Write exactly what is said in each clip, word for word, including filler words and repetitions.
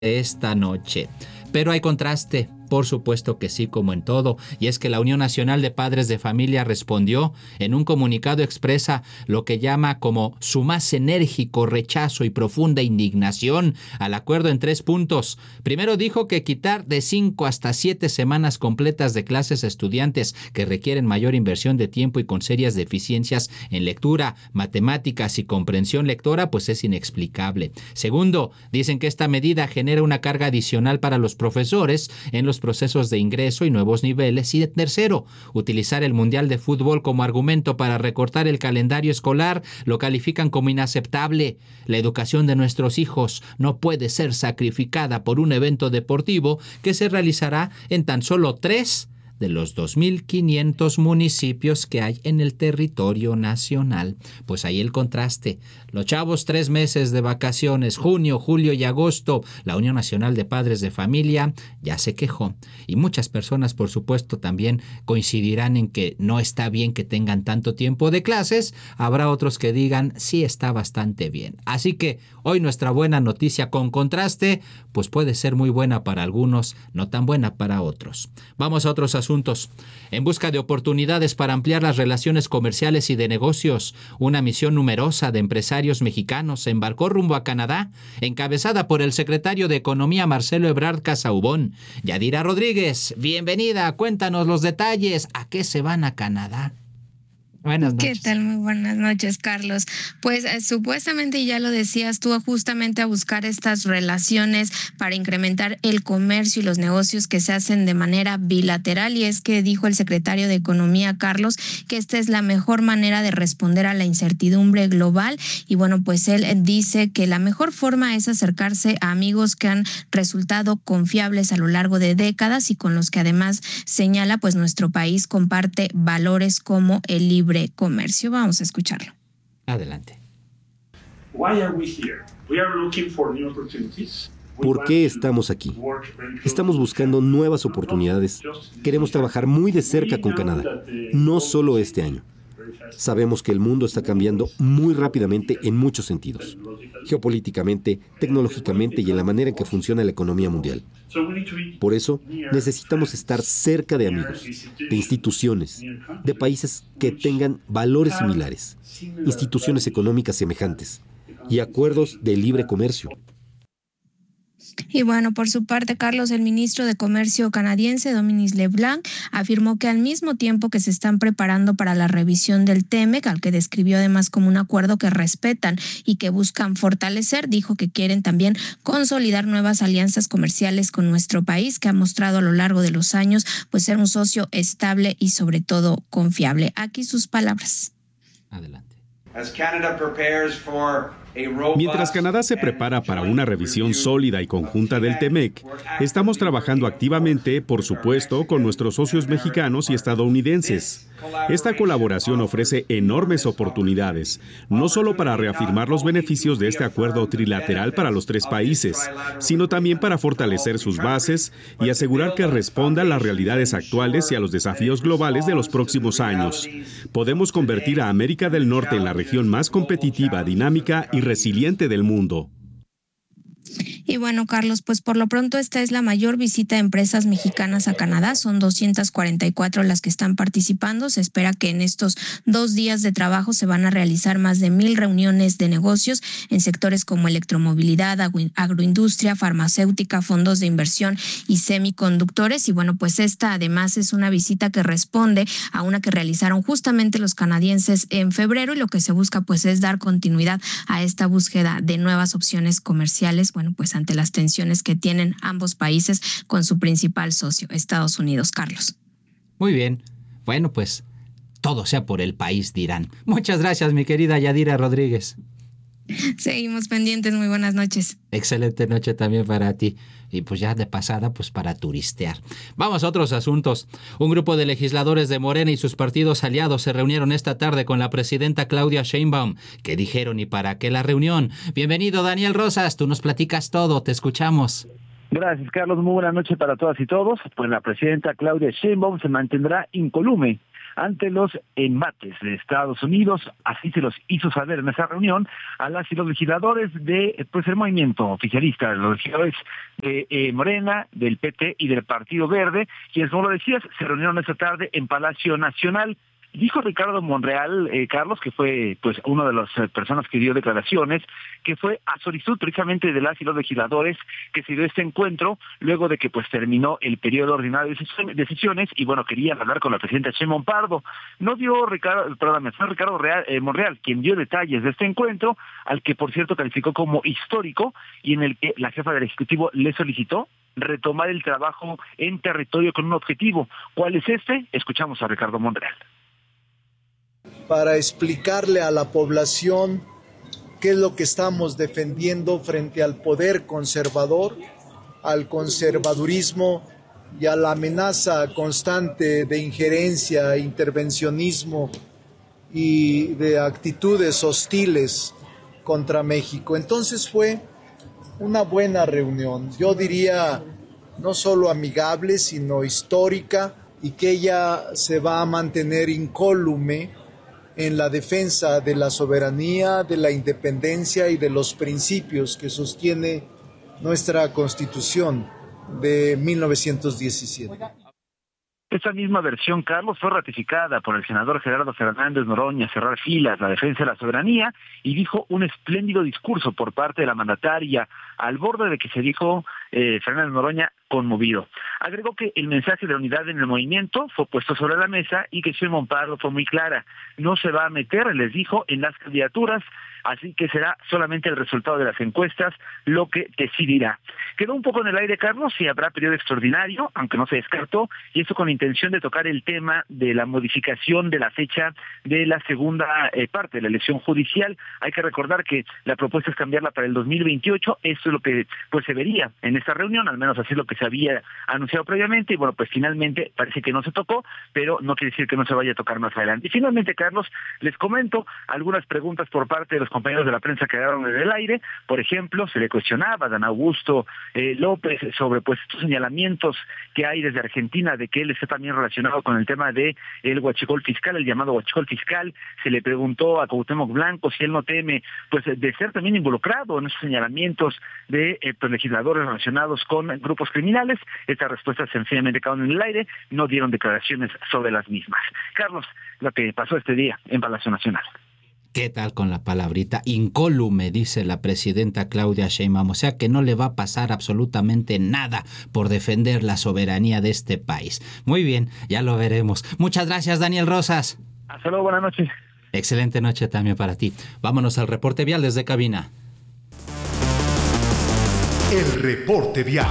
esta noche. Pero hay contraste, por supuesto que sí, como en todo, y es que la Unión Nacional de Padres de Familia respondió en un comunicado expresa lo que llama como su más enérgico rechazo y profunda indignación al acuerdo en tres puntos. Primero dijo que quitar de cinco hasta siete semanas completas de clases a estudiantes que requieren mayor inversión de tiempo y con serias deficiencias en lectura, matemáticas y comprensión lectora, pues es inexplicable. Segundo, dicen que esta medida genera una carga adicional para los profesores en los procesos de ingreso y nuevos niveles. Y tercero, utilizar el Mundial de Fútbol como argumento para recortar el calendario escolar lo califican como inaceptable. La educación de nuestros hijos no puede ser sacrificada por un evento deportivo que se realizará en tan solo tres de los dos mil quinientos municipios que hay en el territorio nacional. Pues ahí el contraste. Los chavos tres meses de vacaciones, junio, julio y agosto. La Unión Nacional de Padres de Familia ya se quejó. Y muchas personas, por supuesto, también coincidirán en que no está bien que tengan tanto tiempo de clases. Habrá otros que digan, sí está bastante bien. Así que hoy nuestra buena noticia con contraste, pues puede ser muy buena para algunos, no tan buena para otros. Vamos a otros asuntos. En busca de oportunidades para ampliar las relaciones comerciales y de negocios, una misión numerosa de empresarios mexicanos se embarcó rumbo a Canadá, encabezada por el secretario de Economía Marcelo Ebrard Casaubon. Yadira Rodríguez, bienvenida, cuéntanos los detalles. ¿A qué se van a Canadá? Buenas noches. ¿Qué tal? Muy buenas noches, Carlos. Pues eh, supuestamente, ya lo decías tú, justamente a buscar estas relaciones para incrementar el comercio y los negocios que se hacen de manera bilateral. Y es que dijo el secretario de Economía, Carlos, que esta es la mejor manera de responder a la incertidumbre global. Y bueno, pues él dice que la mejor forma es acercarse a amigos que han resultado confiables a lo largo de décadas y con los que además señala, pues nuestro país comparte valores como el libre comercio. Vamos a escucharlo. Adelante. ¿Por qué estamos aquí? Estamos buscando nuevas oportunidades. Queremos trabajar muy de cerca con Canadá, no solo este año. Sabemos que el mundo está cambiando muy rápidamente en muchos sentidos, geopolíticamente, tecnológicamente y en la manera en que funciona la economía mundial. Por eso, necesitamos estar cerca de amigos, de instituciones, de países que tengan valores similares, instituciones económicas semejantes y acuerdos de libre comercio. Y bueno, por su parte, Carlos, el ministro de Comercio canadiense, Dominic LeBlanc, afirmó que al mismo tiempo que se están preparando para la revisión del T M E C, al que describió además como un acuerdo que respetan y que buscan fortalecer, dijo que quieren también consolidar nuevas alianzas comerciales con nuestro país, que ha mostrado a lo largo de los años pues ser un socio estable y sobre todo confiable. Aquí sus palabras. Adelante. As Canada prepares for Mientras Canadá se prepara para una revisión sólida y conjunta del T M E C, estamos trabajando activamente, por supuesto, con nuestros socios mexicanos y estadounidenses. Esta colaboración ofrece enormes oportunidades, no solo para reafirmar los beneficios de este acuerdo trilateral para los tres países, sino también para fortalecer sus bases y asegurar que responda a las realidades actuales y a los desafíos globales de los próximos años. Podemos convertir a América del Norte en la región más competitiva, dinámica y resiliente del mundo. Y bueno, Carlos, pues por lo pronto esta es la mayor visita de empresas mexicanas a Canadá. Son doscientas cuarenta y cuatro las que están participando. Se espera que en estos dos días de trabajo se van a realizar más de mil reuniones de negocios en sectores como electromovilidad, agroindustria, farmacéutica, fondos de inversión y semiconductores. Y bueno, pues esta además es una visita que responde a una que realizaron justamente los canadienses en febrero, y lo que se busca pues es dar continuidad a esta búsqueda de nuevas opciones comerciales, bueno, pues ante las tensiones que tienen ambos países con su principal socio, Estados Unidos. Carlos. Muy bien. Bueno, pues todo sea por el país, dirán. Muchas gracias, mi querida Yadira Rodríguez. Seguimos pendientes. Muy buenas noches. Excelente noche también para ti. Y pues ya de pasada, pues para turistear. Vamos a otros asuntos. Un grupo de legisladores de Morena y sus partidos aliados se reunieron esta tarde con la presidenta Claudia Sheinbaum. ¿Qué dijeron y para qué la reunión? Bienvenido, Daniel Rosas. Tú nos platicas todo. Te escuchamos. Gracias, Carlos. Muy buena noche para todas y todos. Pues la presidenta Claudia Sheinbaum se mantendrá incólume ante los embates de Estados Unidos. Así se los hizo saber en esa reunión a las y los legisladores de pues el movimiento oficialista, los legisladores de eh, Morena, del P T y del Partido Verde, quienes, como lo decías, se reunieron esta tarde en Palacio Nacional. Dijo Ricardo Monreal, eh, Carlos, que fue pues una de las eh, personas que dio declaraciones, que fue a solicitud precisamente de las y los legisladores que se dio este encuentro luego de que pues terminó el periodo ordinario de sesiones y bueno, querían hablar con la presidenta Sheinbaum Pardo. No dio Ricardo, perdón, fue Ricardo Real, eh, Monreal quien dio detalles de este encuentro, al que por cierto calificó como histórico y en el que la jefa del Ejecutivo le solicitó retomar el trabajo en territorio con un objetivo. ¿Cuál es este? Escuchamos a Ricardo Monreal. Para explicarle a la población qué es lo que estamos defendiendo frente al poder conservador, al conservadurismo y a la amenaza constante de injerencia, intervencionismo y de actitudes hostiles contra México. Entonces fue una buena reunión, yo diría no solo amigable, sino histórica, y que ella se va a mantener incólume en la defensa de la soberanía, de la independencia y de los principios que sostiene nuestra Constitución de mil novecientos diecisiete. Esta misma versión, Carlos, fue ratificada por el senador Gerardo Fernández Noroña, cerrar filas, la defensa de la soberanía, y dijo un espléndido discurso por parte de la mandataria, al borde de que se dijo eh, Fernández Noroña conmovido. Agregó que el mensaje de la unidad en el movimiento fue puesto sobre la mesa y que Sheinbaum Pardo fue muy clara. No se va a meter, les dijo, en las candidaturas, así que será solamente el resultado de las encuestas lo que decidirá. Quedó un poco en el aire, Carlos, si habrá periodo extraordinario, aunque no se descartó, y eso con intención de tocar el tema de la modificación de la fecha de la segunda eh, parte de la elección judicial. Hay que recordar que la propuesta es cambiarla para el dos mil veintiocho, esto es lo que pues se vería en esta reunión, al menos así es lo que se había anunciado previamente, y bueno, pues finalmente parece que no se tocó, pero no quiere decir que no se vaya a tocar más adelante. Y finalmente, Carlos, les comento algunas preguntas por parte de los compañeros de la prensa que quedaron en el aire. Por ejemplo, se le cuestionaba a Dan Augusto eh, López sobre pues estos señalamientos que hay desde Argentina de que él está también relacionado con el tema de el huachicol fiscal, el llamado huachicol fiscal. Se le preguntó a Cuauhtémoc Blanco si él no teme pues de ser también involucrado en esos señalamientos de eh, pues, legisladores relacionados con grupos criminales. Estas respuestas sencillamente quedaron en el aire, no dieron declaraciones sobre las mismas. Carlos, lo que pasó este día en Palacio Nacional. ¿Qué tal con la palabrita incólume? Dice la presidenta Claudia Sheinbaum. O sea que no le va a pasar absolutamente nada por defender la soberanía de este país. Muy bien, ya lo veremos. Muchas gracias, Daniel Rosas. Hasta luego, buenas noches. Excelente noche también para ti. Vámonos al reporte vial desde cabina. El reporte vial.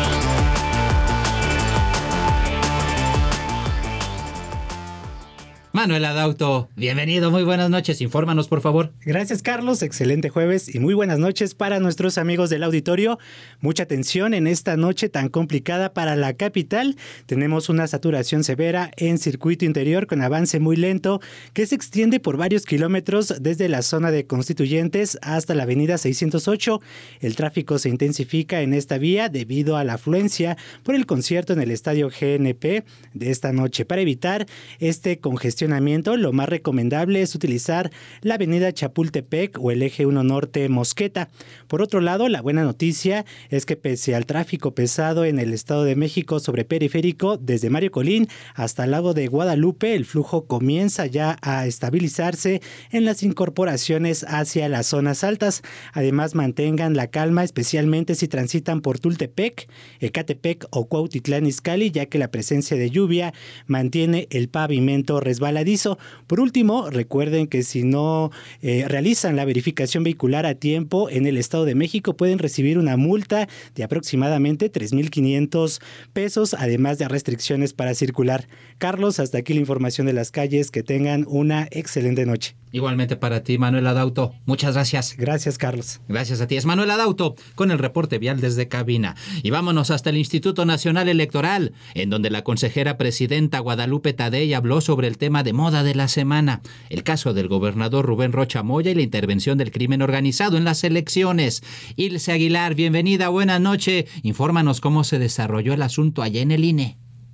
Manuel Adauto, bienvenido, muy buenas noches, infórmanos por favor. Gracias Carlos, excelente jueves y muy buenas noches para nuestros amigos del auditorio. Mucha atención en esta noche tan complicada para la capital. Tenemos una saturación severa en circuito interior con avance muy lento que se extiende por varios kilómetros desde la zona de Constituyentes hasta la avenida seiscientos ocho. El tráfico se intensifica en esta vía debido a la afluencia por el concierto en el estadio G N P de esta noche. Para evitar este congestionamiento, lo más recomendable es utilizar la avenida Chapultepec o el eje uno Norte Mosqueta. Por otro lado, la buena noticia es que pese al tráfico pesado en el Estado de México sobre Periférico, desde Mario Colín hasta el Lago de Guadalupe, el flujo comienza ya a estabilizarse en las incorporaciones hacia las zonas altas. Además, mantengan la calma, especialmente si transitan por Tultepec, Ecatepec o Cuautitlán Izcalli, ya que la presencia de lluvia mantiene el pavimento resbaladizo. Por último, recuerden que si no eh, realizan la verificación vehicular a tiempo en el Estado de México, pueden recibir una multa de aproximadamente tres mil quinientos pesos, además de restricciones para circular. Carlos, hasta aquí la información de las calles. Que tengan una excelente noche. Igualmente para ti, Manuel Adauto. Muchas gracias. Gracias, Carlos. Gracias a ti. Es Manuel Adauto con el reporte vial desde cabina. Y vámonos hasta el Instituto Nacional Electoral, en donde la consejera presidenta Guadalupe Tadei habló sobre el tema de moda de la semana, el caso del gobernador Rubén Rocha Moya y la intervención del crimen organizado en las elecciones. Ilse Aguilar, bienvenida, buenas noches. Infórmanos cómo se desarrolló el asunto allá en el I N E.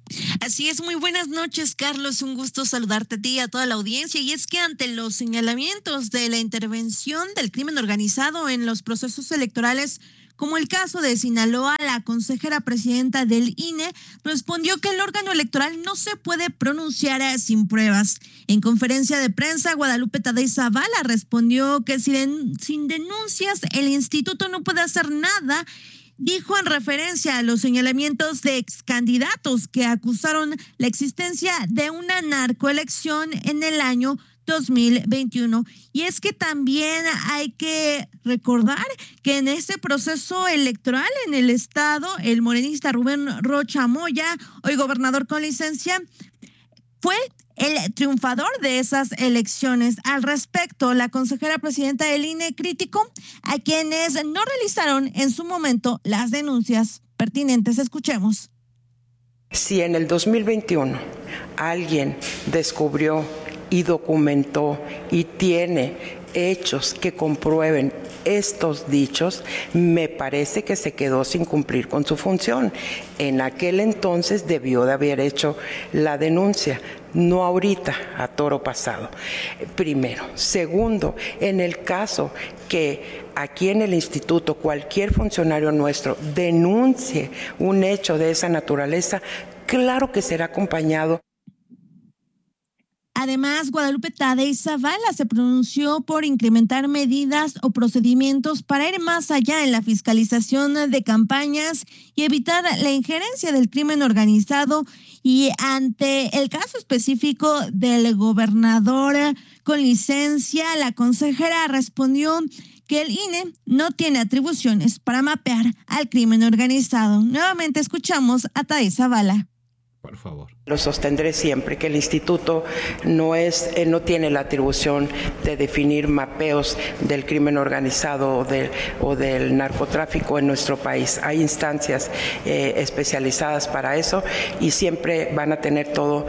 Así es, muy buenas noches, Carlos. Un gusto saludarte a ti y a toda la audiencia. Y es que ante los señalamientos de la intervención del crimen organizado en los procesos electorales, como el caso de Sinaloa, la consejera presidenta del I N E respondió que el órgano electoral no se puede pronunciar sin pruebas. En conferencia de prensa, Guadalupe Tadei Zavala respondió que sin, sin denuncias el instituto no puede hacer nada. Dijo en referencia a los señalamientos de excandidatos que acusaron la existencia de una narcoelección en el año dos mil veintiuno. Y es que también hay que recordar que en ese proceso electoral en el estado, el morenista Rubén Rocha Moya, hoy gobernador con licencia, fue el triunfador de esas elecciones. Al respecto, la consejera presidenta del I N E criticó a quienes no realizaron en su momento las denuncias pertinentes. Escuchemos. Si en el dos mil veintiuno alguien descubrió y documentó y tiene hechos que comprueben estos dichos, me parece que se quedó sin cumplir con su función. En aquel entonces debió de haber hecho la denuncia, no ahorita, a toro pasado. Primero. Segundo, en el caso que aquí en el instituto cualquier funcionario nuestro denuncie un hecho de esa naturaleza, claro que será acompañado. Además, Guadalupe Tadei Zavala se pronunció por incrementar medidas o procedimientos para ir más allá en la fiscalización de campañas y evitar la injerencia del crimen organizado. Y ante el caso específico del gobernador con licencia, la consejera respondió que el I N E no tiene atribuciones para mapear al crimen organizado. Nuevamente escuchamos a Tadei Zavala. Por favor. Lo sostendré siempre, que el instituto no es, eh, no tiene la atribución de definir mapeos del crimen organizado o, de, o del narcotráfico en nuestro país. Hay instancias eh, especializadas para eso y siempre van a tener todo.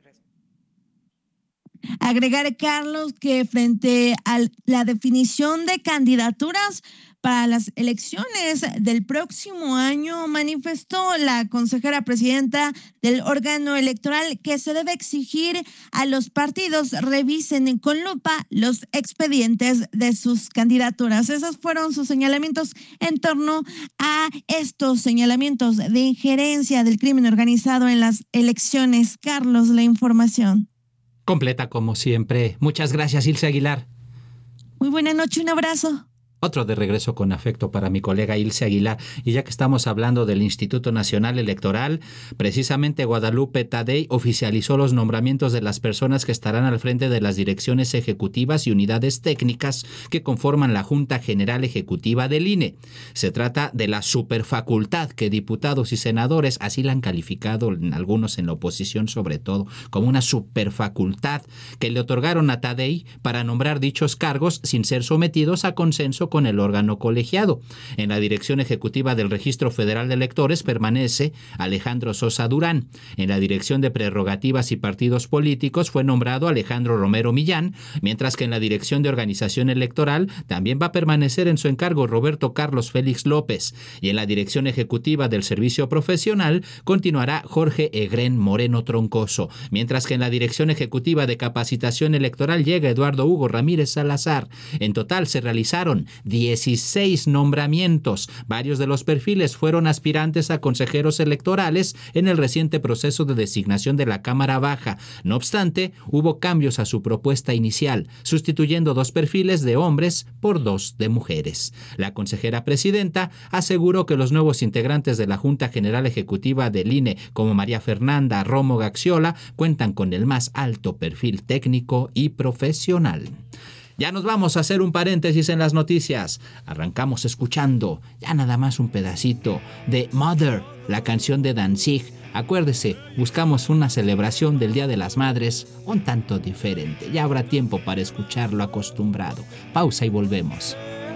Agregar, Carlos, que frente a la definición de candidaturas para las elecciones del próximo año, manifestó la consejera presidenta del órgano electoral que se debe exigir a los partidos revisen con lupa los expedientes de sus candidaturas. Esos fueron sus señalamientos en torno a estos señalamientos de injerencia del crimen organizado en las elecciones. Carlos, la información. Completa como siempre. Muchas gracias, Ilse Aguilar. Muy buena noche, un abrazo. Otro de regreso con afecto para mi colega Ilse Aguilar. Y ya que estamos hablando del Instituto Nacional Electoral, precisamente Guadalupe Tadei oficializó los nombramientos de las personas que estarán al frente de las direcciones ejecutivas y unidades técnicas que conforman la Junta General Ejecutiva del I N E. Se trata de la superfacultad que diputados y senadores, así la han calificado algunos en la oposición sobre todo, como una superfacultad que le otorgaron a Tadei para nombrar dichos cargos sin ser sometidos a consenso con el órgano colegiado. En la dirección ejecutiva del Registro Federal de Electores permanece Alejandro Sosa Durán. En la dirección de prerrogativas y partidos políticos fue nombrado Alejandro Romero Millán, mientras que en la dirección de organización electoral también va a permanecer en su encargo Roberto Carlos Félix López. Y en la dirección ejecutiva del servicio profesional continuará Jorge Egren Moreno Troncoso, mientras que en la dirección ejecutiva de capacitación electoral llega Eduardo Hugo Ramírez Salazar. En total se realizaron dieciséis nombramientos. Varios de los perfiles fueron aspirantes a consejeros electorales en el reciente proceso de designación de la Cámara Baja. No obstante, hubo cambios a su propuesta inicial, sustituyendo dos perfiles de hombres por dos de mujeres. La consejera presidenta aseguró que los nuevos integrantes de la Junta General Ejecutiva del I N E, como María Fernanda Romo Gaxiola, cuentan con el más alto perfil técnico y profesional. Ya nos vamos a hacer un paréntesis en las noticias. Arrancamos escuchando ya nada más un pedacito de Mother, la canción de Danzig. Acuérdese, buscamos una celebración del Día de las Madres un tanto diferente. Ya habrá tiempo para escuchar lo acostumbrado. Pausa y volvemos.